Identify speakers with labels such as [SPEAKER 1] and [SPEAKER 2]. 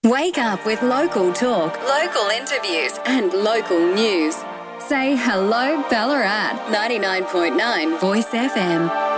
[SPEAKER 1] Wake up with local talk, local interviews and local news. Say hello Ballarat. 99.9 Voice FM.